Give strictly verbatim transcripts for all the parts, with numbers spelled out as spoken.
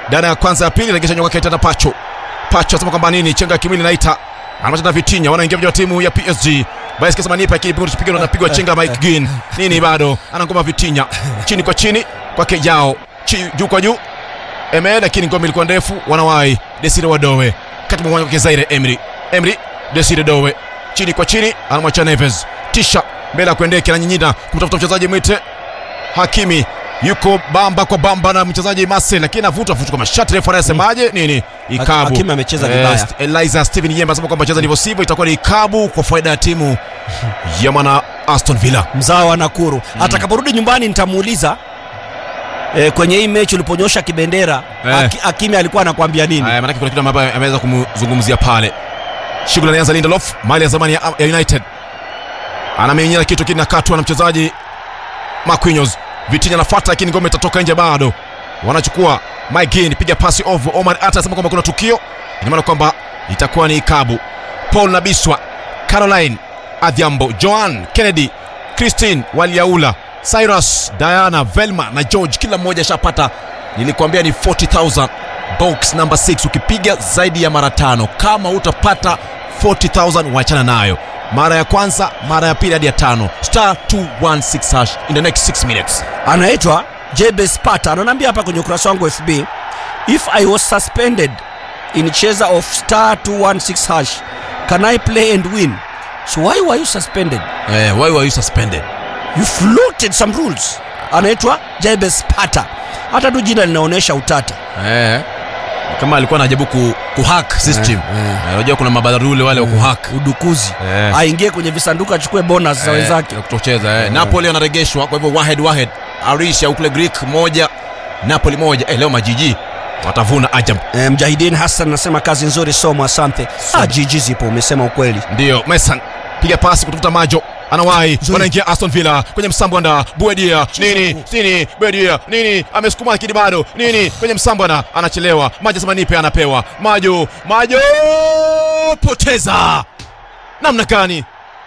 Dada ya kwanza ya pili regesha nyonga kaita na Pacho. Pacho asema kwamba nini chenga kimwili naita. Anamwacha Vitinha wanaingia vya timu ya P S G. Basi kama nipa kipigo tupiga na napigwa chenga Mike Ginn. Nini bado anangoma Vitinha. Chini kwa chini kwake Yao. Juu kwa juu. Eme lakini ngome ilikuwa ndefu wanawai. Desire Wadowe. Kati mwa kwa Zaire Emery. Emery Desire Dowe. Chini kwa chini anamwacha Neves. Tisha mbele kuendeke na nyinyina kumtafuta mchezaji mwite Hakimi. Yuko bamba kwa bamba na mchezaji Marcel lakini anavuta vuta kwa mashati refu anasemaje nini ikabu. Hakimi amecheza vibaya. Eliza Steven Yemba anasema kwamba mchezaji ndivyo sivyo itakuwa ni ikabu kwa faida ya timu ya mwana Aston Villa. Mzao wa Nakuru. Mm. Atakaporudi nyumbani nitamuuliza e, kwenye hii mechi uliponyosha kibendera eh. Hakimi alikuwa anakuambia nini? Eh, maana kuna kitu ambacho ameweza kumzungumzia pale. Shughuli inaanza Lindelof, mali ya zamani ya United. Anamenyana kitu kinakatwa na mchezaji Marquinhos. Vitinha anafuata lakini ngome itatoka nje bado. Wanachukua Mike Ginn piga pasi over. Omar Ata anasema kwamba kuna tukio. Ina maana kwamba itakuwa ni ikabu. Paul Nabiswa, Caroline Adhiambo, Joan Kennedy, Christine Waliaula, Cyrus, Diana, Velma na George kila mmoja shapata. Nilikwambia ni forty thousand box number six ukipiga zaidi ya mara tano. Kama utapata forty thousand waachana nayo. Mara ya kwanza, mara ya pili hadi ya tano. Star two one six hash in the next six minutes. Anaitwa Jebes Pata. Ananiambia hapa kwenye ukurasa wangu F B, if I was suspended in cheza of star two one six hash, can I play and win? So why were you suspended? Eh, why were you suspended? You floated some rules. Anaitwa Jebes Pata. Hata tu jina linaonesha utata. Eh. Kama alikuwa anajaribu ku, kuhack system. Unajua eh, eh. kuna mabarule wale wa eh, kuhack udukuzi. Eh. Aingie kwenye visanduku achukue bonus za eh, wenzake kutocheza. Eh. Eh. Napoli anaregeshwa kwa hivyo Wahed Wahed. Arisha ukule Greek moja, Napoli moja. Eh, leo majiji watavuna ajab. Eh, Mjahidin Hassan anasema kazi nzuri somo asante. Ah, jiji zipo umesema ukweli. Ndio, Mason piga pasi kutafuta Majo. Anawai wanaingia Aston Villa kwenye msambwana Buedia nini nini Buedia nini amesukuma kidi bado nini kwenye msambwana anachelewa Majo sema nipe anapewa Majo Majo poteza namna gani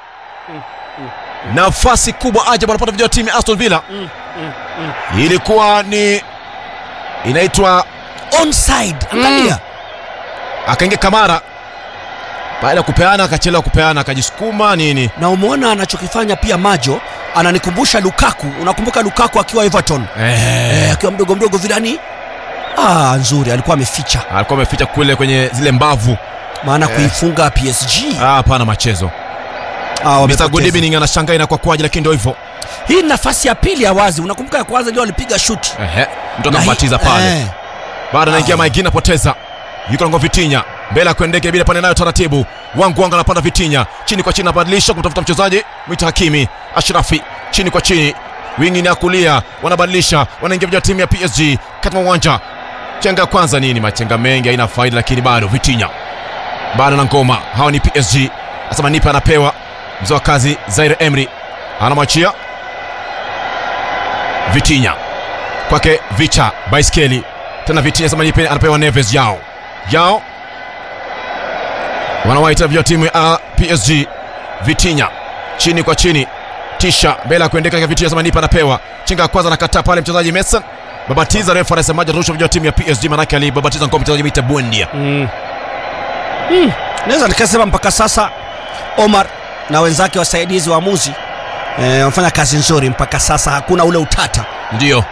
nafasi kubwa ajabu anapata vijana timu Aston Villa. Ilikuwa ni inaitwa onside angalia akaingia Kamara baada ya kupeana akachelewa kupeana akajisukuma nini. Na umeona anachokifanya pia Majo ananikumbusha Lukaku. Unakumbuka Lukaku akiwa Everton? Eh, eh akiwa mdogo mdogo vilani. Ah, nzuri alikuwa ameficha. Alikuwa ameficha kule kwenye zile mbavu. Maana eh, kuifunga P S G. Ah, hapana machezo. Ah, mister Good evening anashangaa inakuwa kwaje lakini ndio hivyo. Hii nafasi ya pili ya wazi. Unakumbuka ya kwanza ndio alipiga shoot. Ehe. Mtu akambatiza pale. Eh. Baada anaingia Mike Ginn apoteza. Yuko ngo Vitinha. Mbele kuendeke bila pande nayo taratibu. Wangu wanga anapanda Vitinha. Chini kwa chini anabadilisha kumtafuta mchezaji mwita Hakimi. Ashrafi chini kwa chini. Wingi na kulia wanabadilisha. Wanaingia vya timu ya P S G katika uwanja. Chenga kwanza nini machenga mengi haina faida lakini bado Vitinha. Bado na ngoma. Hao ni P S G. Asema nipe anapewa. Mzoa kazi Zaire Emery. Anamwachia Vitinha. Kwake Vicha baiskeli. Tena Vitinha asema nipe anapewa Neves Yao. Yao wanawaita vya timu ya P S G. Vitinha chini kwa chini tisha mbele kuendeka kwa Vitinha sema nipa anapewa chenga kwanza nakataa pale mchezaji Mason babatiza refa anasemaje rusha vya timu ya P S G manake ali babatiza ngoma mchezaji Mita Buendia. Mm. Mm. Naweza nikasema mpaka sasa Omar na wenzake wasaidizi waamuzi eh wanafanya kazi nzuri mpaka sasa hakuna ule utata. Ndio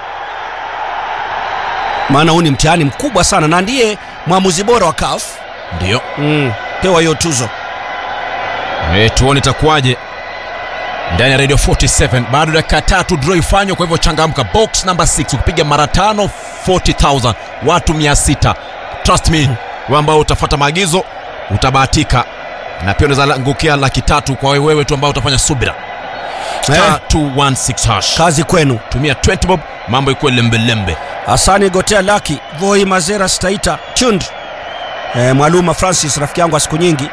maana huu ni mtihani mkubwa sana na ndiye mwamuzi bora wa C A F. Ndio. Mm. Pewa hiyo tuzo. Eh, tuone itakuwaje ndani ya Radio forty-seven. Bado dakika tatu draw ifanywe kwa hivyo changamka. Box number six ukipiga mara tano forty thousand watu mia sita. Trust me, wewe ambao utafuata maagizo utabahatika na pia unaweza ngukia laki tatu kwa wewe tu ambao utafanya subira. Star two one six hash. Kazi kwenu. Tumia twenty bob mambo ikuwe lembe lembe. Asani Gotea Lucky Voi Mazera Staita Chund. Eh, Mwaluma Francis rafiki yangu siku nyingi.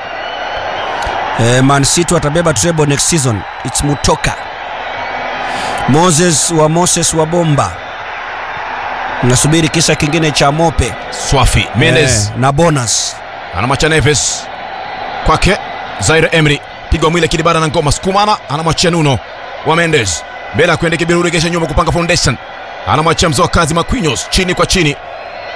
Eh, Man City watabeba treble next season. It's Mutoka. Moses wa Moses wa Bomba. Nasubiri kisa kingine cha Mope. Swafi Mendes eh, na bonus. Anamwacha Neves. Kwake Zaire Emery. Piga mwile kidibara na ngoma sukumana anamwachia Nuno wa Mendes. Mbele kuendeke bila uregesha nyuma kupanga foundation. Anamwachia mzoa kazi Marquinhos chini kwa chini.